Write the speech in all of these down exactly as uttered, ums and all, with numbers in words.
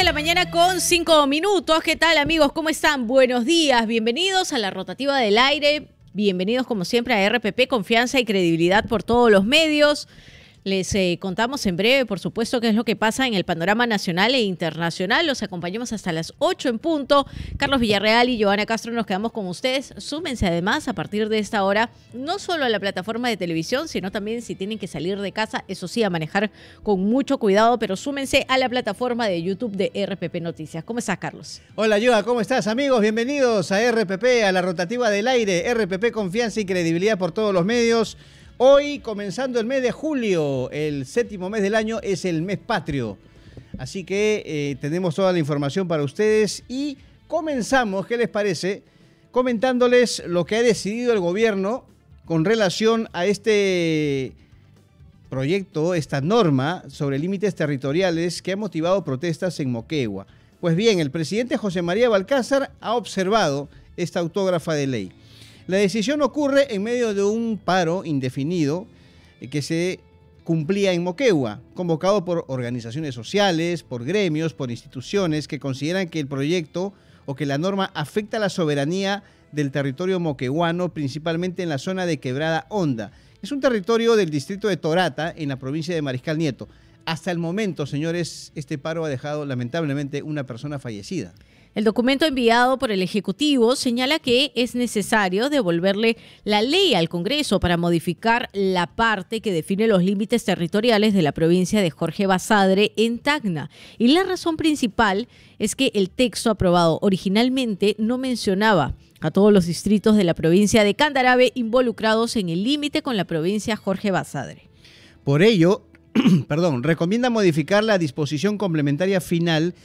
de la mañana con cinco minutos. ¿Qué tal, amigos? ¿Cómo están? Buenos días. Bienvenidos a la rotativa del aire. Bienvenidos, como siempre, a R P P, confianza y credibilidad por todos los medios. Les eh, contamos en breve, por supuesto, qué es lo que pasa en el panorama nacional e internacional. Los acompañamos hasta las ocho en punto. Carlos Villarreal y Joana Castro nos quedamos con ustedes. Súmense además a partir de esta hora, no solo a la plataforma de televisión, sino también si tienen que salir de casa, eso sí, a manejar con mucho cuidado, pero súmense a la plataforma de YouTube de R P P Noticias. ¿Cómo estás, Carlos? Hola, Joa, ¿cómo estás, amigos? Bienvenidos a R P P, a la rotativa del aire. R P P, confianza y credibilidad por todos los medios. Hoy, comenzando el mes de julio, el séptimo mes del año, es el mes patrio. Así que eh, tenemos toda la información para ustedes y comenzamos, ¿qué les parece? Comentándoles lo que ha decidido el gobierno con relación a este proyecto, esta norma sobre límites territoriales que ha motivado protestas en Moquegua. Pues bien, el presidente José María Balcázar ha observado esta autógrafa de ley. La decisión ocurre en medio de un paro indefinido que se cumplía en Moquegua, convocado por organizaciones sociales, por gremios, por instituciones que consideran que el proyecto o que la norma afecta la soberanía del territorio moqueguano, principalmente en la zona de Quebrada Honda. Es un territorio del distrito de Torata, en la provincia de Mariscal Nieto. Hasta el momento, señores, este paro ha dejado lamentablemente una persona fallecida. El documento enviado por el Ejecutivo señala que es necesario devolverle la ley al Congreso para modificar la parte que define los límites territoriales de la provincia de Jorge Basadre en Tacna. Y la razón principal es que el texto aprobado originalmente no mencionaba a todos los distritos de la provincia de Candarave involucrados en el límite con la provincia Jorge Basadre. Por ello, perdón, recomienda modificar la disposición complementaria final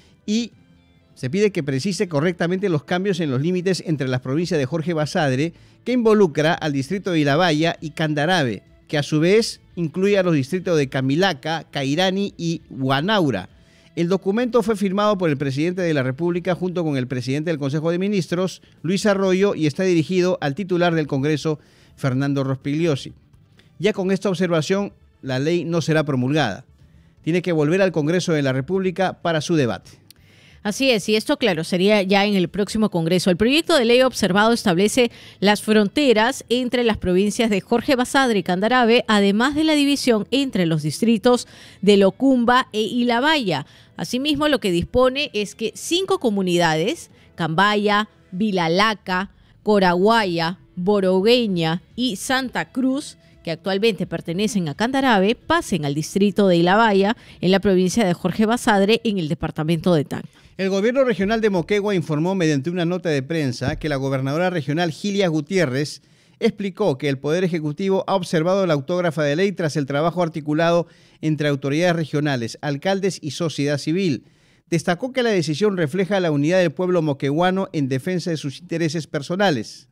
y se pide que precise correctamente los cambios en los límites entre las provincias de Jorge Basadre, que involucra al distrito de Ilabaya y Candarave, que a su vez incluye a los distritos de Camilaca, Cairani y Huanaura. El documento fue firmado por el presidente de la República junto con el presidente del Consejo de Ministros, Luis Arroyo, y está dirigido al titular del Congreso, Fernando Rospigliosi. Ya con esta observación, la ley no será promulgada. Tiene que volver al Congreso de la República para su debate. Así es, y esto, claro, sería ya en el próximo Congreso. El proyecto de ley observado establece las fronteras entre las provincias de Jorge Basadre y Candarave, además de la división entre los distritos de Locumba e Ilabaya. Asimismo, lo que dispone es que cinco comunidades, Cambaya, Vilalaca, Coraguaya, Borogueña y Santa Cruz, que actualmente pertenecen a Candarave, pasen al distrito de Ilabaya en la provincia de Jorge Basadre en el departamento de Tacna. El gobierno regional de Moquegua informó mediante una nota de prensa que la gobernadora regional Gilia Gutiérrez explicó que el Poder Ejecutivo ha observado la autógrafa de ley tras el trabajo articulado entre autoridades regionales, alcaldes y sociedad civil. Destacó que la decisión refleja la unidad del pueblo moqueguano en defensa de sus intereses personales.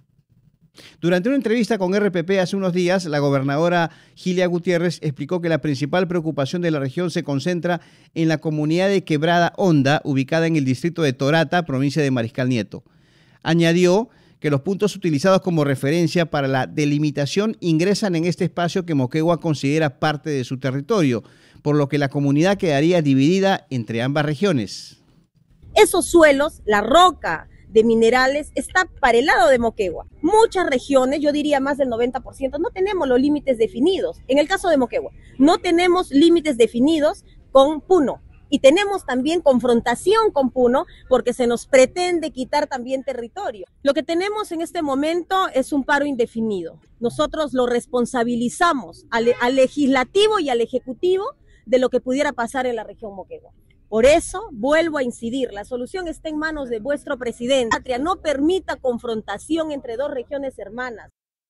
Durante una entrevista con R P P hace unos días, la gobernadora Gilia Gutiérrez explicó que la principal preocupación de la región se concentra en la comunidad de Quebrada Honda, ubicada en el distrito de Torata, provincia de Mariscal Nieto. Añadió que los puntos utilizados como referencia para la delimitación ingresan en este espacio que Moquegua considera parte de su territorio, por lo que la comunidad quedaría dividida entre ambas regiones. Esos suelos, la roca de minerales, está para el lado de Moquegua. Muchas regiones, yo diría más del noventa por ciento, no tenemos los límites definidos. En el caso de Moquegua, no tenemos límites definidos con Puno. Y tenemos también confrontación con Puno porque se nos pretende quitar también territorio. Lo que tenemos en este momento es un paro indefinido. Nosotros lo responsabilizamos al, al legislativo y al ejecutivo de lo que pudiera pasar en la región Moquegua. Por eso, vuelvo a incidir, la solución está en manos de vuestro presidente. Patria, no permita confrontación entre dos regiones hermanas.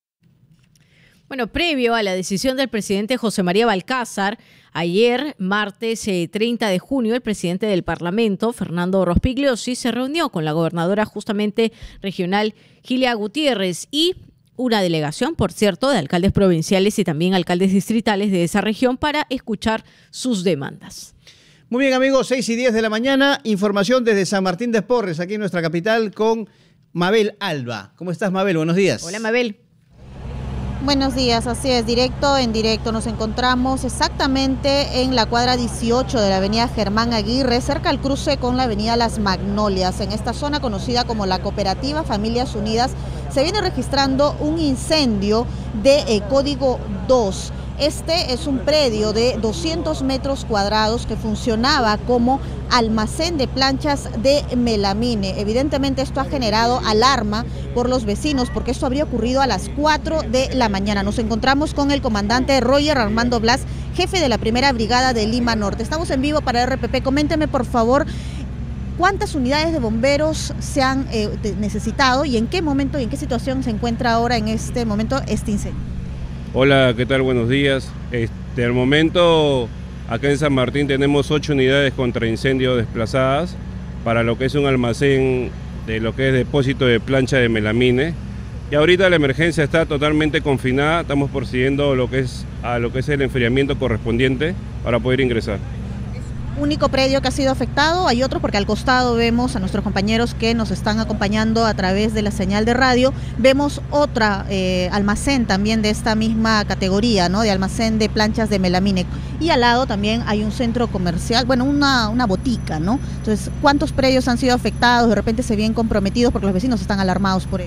Bueno, previo a la decisión del presidente José María Balcázar, ayer, martes eh, treinta de junio, el presidente del Parlamento, Fernando Rospigliosi, se reunió con la gobernadora justamente regional Gilia Gutiérrez y una delegación, por cierto, de alcaldes provinciales y también alcaldes distritales de esa región para escuchar sus demandas. Muy bien, amigos, seis y diez de la mañana, información desde San Martín de Porres, aquí en nuestra capital, con Mabel Alba. ¿Cómo estás, Mabel? Buenos días. Hola, Mabel. Buenos días, así es, directo en directo. Nos encontramos exactamente en la cuadra dieciocho de la avenida Germán Aguirre, cerca al cruce con la avenida Las Magnolias. En esta zona conocida como la Cooperativa Familias Unidas se viene registrando un incendio de eh, código dos. Este es un predio de doscientos metros cuadrados que funcionaba como almacén de planchas de melamine. Evidentemente esto ha generado alarma por los vecinos porque esto habría ocurrido a las cuatro de la mañana. Nos encontramos con el comandante Roger Armando Blas, jefe de la primera brigada de Lima Norte. Estamos en vivo para R P P. Coménteme por favor cuántas unidades de bomberos se han eh, necesitado y en qué momento y en qué situación se encuentra ahora en este momento este incendio. Hola, ¿qué tal? Buenos días. Este, al momento, acá en San Martín tenemos ocho unidades contra incendio desplazadas para lo que es un almacén de lo que es depósito de plancha de melamine. Y ahorita la emergencia está totalmente confinada, estamos procediendo lo que es, a lo que es el enfriamiento correspondiente para poder ingresar. Único predio que ha sido afectado, hay otros porque al costado vemos a nuestros compañeros que nos están acompañando a través de la señal de radio, vemos otra eh, almacén también de esta misma categoría, ¿no? De almacén de planchas de melamine, y al lado también hay un centro comercial, bueno, una, una botica, ¿no? Entonces, ¿cuántos predios han sido afectados? De repente se ven comprometidos porque los vecinos están alarmados por ello.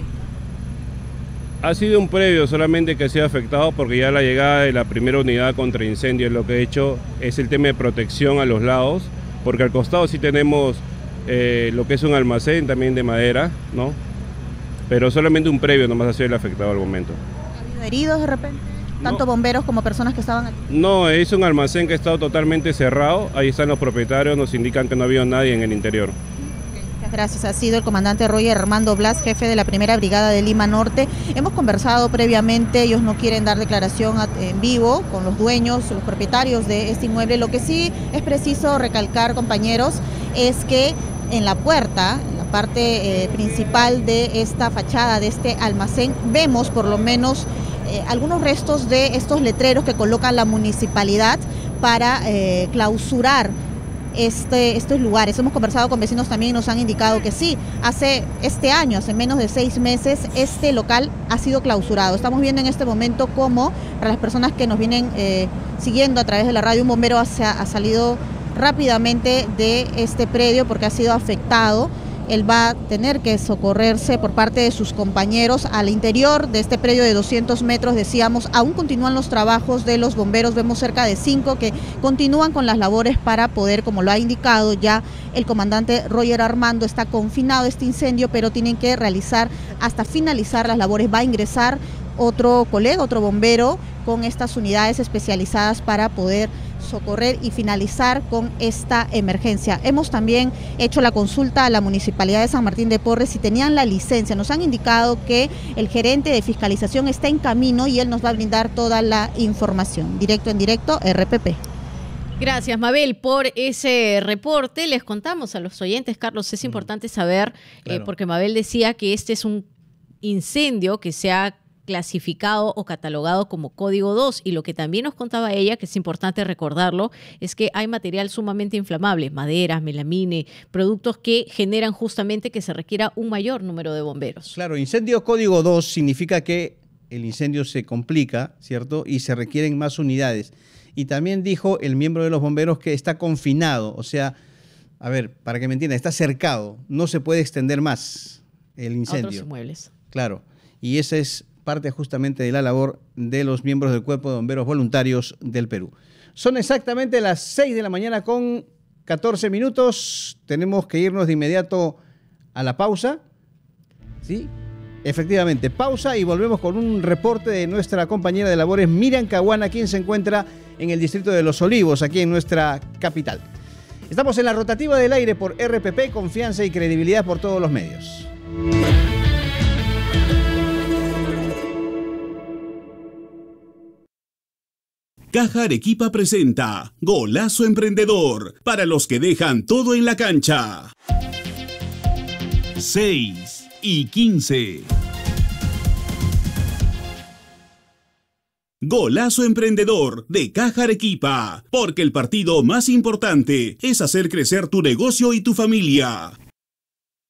Ha sido un predio solamente que ha sido afectado porque ya la llegada de la primera unidad contra incendio lo que ha hecho es el tema de protección a los lados, porque al costado sí tenemos eh, lo que es un almacén también de madera, ¿no? Pero solamente un predio nomás ha sido el afectado al momento. ¿Ha habido heridos de repente? ¿Tanto No. bomberos como personas que estaban aquí? No, es un almacén que ha estado totalmente cerrado, ahí están los propietarios, nos indican que no ha habido nadie en el interior. Gracias, ha sido el comandante Roger Armando Blas, jefe de la primera brigada de Lima Norte. Hemos conversado previamente, ellos no quieren dar declaración en vivo con los dueños, los propietarios de este inmueble. Lo que sí es preciso recalcar, compañeros, es que en la puerta, en la parte eh, principal de esta fachada, de este almacén, vemos por lo menos eh, algunos restos de estos letreros que coloca la municipalidad para eh, clausurar Este, estos lugares. Hemos conversado con vecinos también y nos han indicado que sí, hace este año, hace menos de seis meses, este local ha sido clausurado. Estamos viendo en este momento cómo, para las personas que nos vienen eh, siguiendo a través de la radio, un bombero ha, ha salido rápidamente de este predio porque ha sido afectado. Él va a tener que socorrerse por parte de sus compañeros al interior de este predio de doscientos metros. Decíamos, aún continúan los trabajos de los bomberos, vemos cerca de cinco que continúan con las labores para poder, como lo ha indicado ya el comandante Roger Armando, está confinado este incendio, pero tienen que realizar hasta finalizar las labores. Va a ingresar otro colega, otro bombero con estas unidades especializadas para poder socorrer y finalizar con esta emergencia. Hemos también hecho la consulta a la Municipalidad de San Martín de Porres si tenían la licencia. Nos han indicado que el gerente de fiscalización está en camino y él nos va a brindar toda la información. Directo en directo, R P P. Gracias, Mabel, por ese reporte. Les contamos a los oyentes, Carlos, es importante saber, Claro. eh, porque Mabel decía que este es un incendio que se ha clasificado o catalogado como código dos, y lo que también nos contaba ella, que es importante recordarlo, es que hay material sumamente inflamable, maderas, melamine, productos que generan justamente que se requiera un mayor número de bomberos. Claro, incendio código dos significa que el incendio se complica, ¿cierto? Y se requieren más unidades. Y también dijo el miembro de los bomberos que está confinado, o sea, a ver, para que me entiendan, está cercado, no se puede extender más el incendio. A otros inmuebles. Claro, y esa es parte justamente de la labor de los miembros del Cuerpo de Bomberos Voluntarios del Perú. Son exactamente las seis de la mañana con catorce minutos. Tenemos que irnos de inmediato a la pausa. ¿Sí? Efectivamente, pausa y volvemos con un reporte de nuestra compañera de labores, Miriam Caguana, quien se encuentra en el distrito de Los Olivos, aquí en nuestra capital. Estamos en la rotativa del aire por R P P, confianza y credibilidad por todos los medios. Caja Arequipa presenta Golazo Emprendedor, para los que dejan todo en la cancha. seis y quince. Golazo Emprendedor de Caja Arequipa, porque el partido más importante es hacer crecer tu negocio y tu familia.